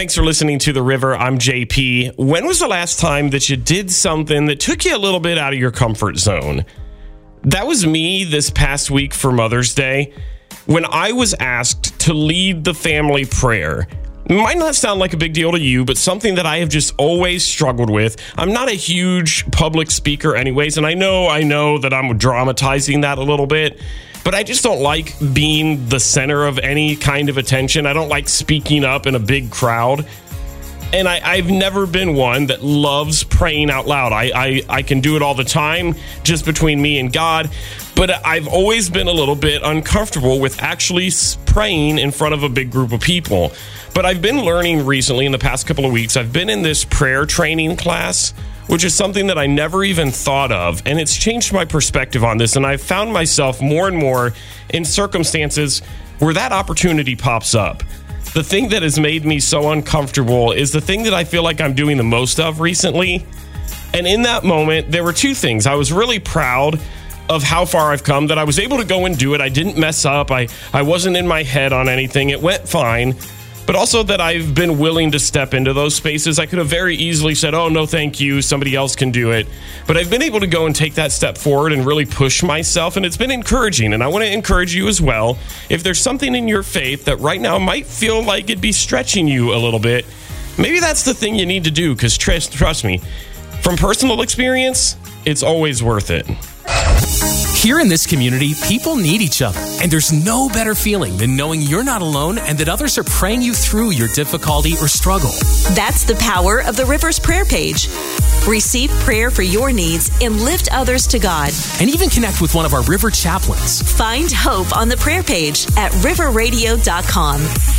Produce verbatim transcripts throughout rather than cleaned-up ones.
Thanks for listening to The River. I'm J P. When was the last time that you did something that took you a little bit out of your comfort zone? That was me this past week for Mother's Day, when I was asked to lead the family prayer. It might not sound like a big deal to you, but something that I have just always struggled with. I'm not a huge public speaker anyways, and I know, I know that I'm dramatizing that a little bit, but I just don't like being the center of any kind of attention. I don't like speaking up in a big crowd. And I, I've never been one that loves praying out loud. I, I, I can do it all the time, just between me and God. But I've always been a little bit uncomfortable with actually praying in front of a big group of people. But I've been learning recently, in the past couple of weeks, I've been in this prayer training class, which is something that I never even thought of. And it's changed my perspective on this. And I've found myself more and more in circumstances where that opportunity pops up. The thing that has made me so uncomfortable is the thing that I feel like I'm doing the most of recently. And in that moment, there were two things. I was really proud of how far I've come, that I was able to go and do it. I didn't mess up. I, I wasn't in my head on anything. It went fine. But also that I've been willing to step into those spaces. I could have very easily said, oh, no, thank you. Somebody else can do it. But I've been able to go and take that step forward and really push myself. And it's been encouraging. And I want to encourage you as well. If there's something in your faith that right now might feel like it'd be stretching you a little bit, maybe that's the thing you need to do. Because trust, trust me, from personal experience, it's always worth it. Here in this community, people need each other, and there's no better feeling than knowing you're not alone and that others are praying you through your difficulty or struggle. That's the power of the River's prayer page. Receive prayer for your needs and lift others to God. And even connect with one of our River chaplains. Find hope on the prayer page at river radio dot com.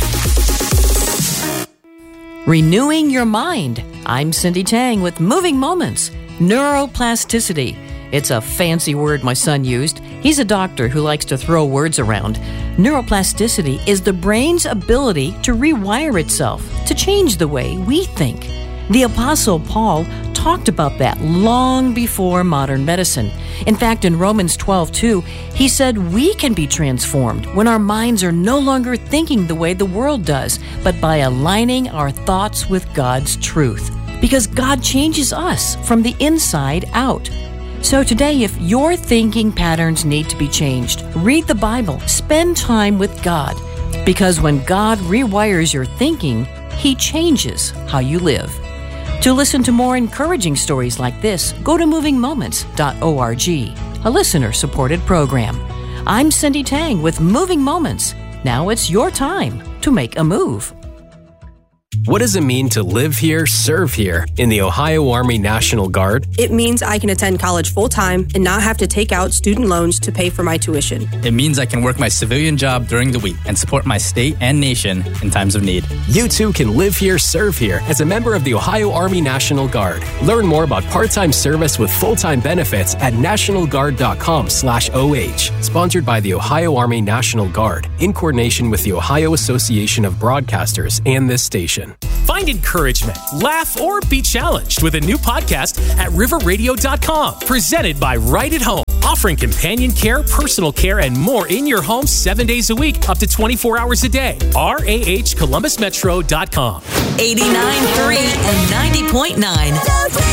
Renewing your mind. I'm Cindy Tang with Moving Moments. Neuroplasticity. It's a fancy word my son used. He's a doctor who likes to throw words around. Neuroplasticity is the brain's ability to rewire itself, to change the way we think. The Apostle Paul talked about that long before modern medicine. In fact, in Romans twelve two, he said we can be transformed when our minds are no longer thinking the way the world does, but by aligning our thoughts with God's truth. Because God changes us from the inside out. So today, if your thinking patterns need to be changed, read the Bible, spend time with God. Because when God rewires your thinking, He changes how you live. To listen to more encouraging stories like this, go to moving moments dot org, a listener-supported program. I'm Cindy Tang with Moving Moments. Now it's your time to make a move. What does it mean to live here, serve here in the Ohio Army National Guard? It means I can attend college full-time and not have to take out student loans to pay for my tuition. It means I can work my civilian job during the week and support my state and nation in times of need. You too can live here, serve here as a member of the Ohio Army National Guard. Learn more about part-time service with full-time benefits at national guard dot com slash O H. Sponsored by the Ohio Army National Guard in coordination with the Ohio Association of Broadcasters and this station. Find encouragement, laugh, or be challenged with a new podcast at river radio dot com. Presented by Right at Home, offering companion care, personal care, and more in your home seven days a week, up to twenty-four hours a day. R A H Columbus Metro dot com. eighty-nine point three and ninety point nine.